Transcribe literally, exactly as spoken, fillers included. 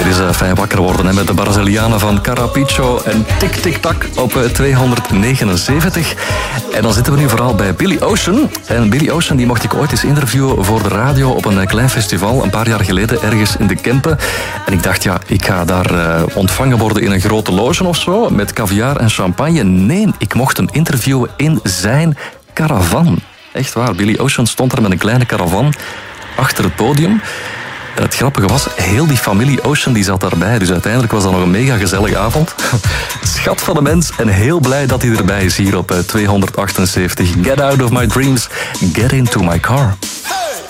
Hier is uh, fijn wakker worden hè, met de Brazilianen van Carapiccio en Tik Tik Tak op uh, tweehonderdnegenenzeventig. En dan zitten we nu vooral bij Billy Ocean. En Billy Ocean die mocht ik ooit eens interviewen voor de radio op een klein festival, een paar jaar geleden, ergens in de Kempen. En ik dacht, ja, ik ga daar uh, ontvangen worden in een grote loge of zo, met caviar en champagne. Nee, ik mocht hem interviewen in zijn caravan. Echt waar, Billy Ocean stond er met een kleine caravan achter het podium. En het grappige was, heel die familie Ocean die zat daarbij. Dus uiteindelijk was dat nog een mega gezellige avond. Schat van de mens en heel blij dat hij erbij is hier op tweehonderdachtenzeventig. Get out of my dreams, get into my car.